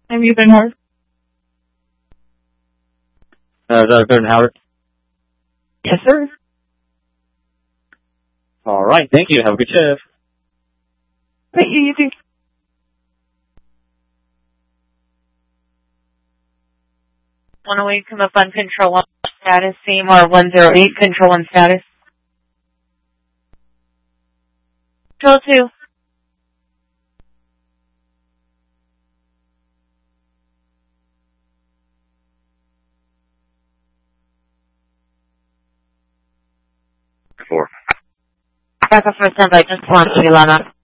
Have you been hard? Dr. Howard? Yes, sir. All right, thank you. Have a good shift. Thank you, you too. One away, come up on control 1 status, CMR 108, control 1 status. Control 2. Back up for standby, just 1, Lama.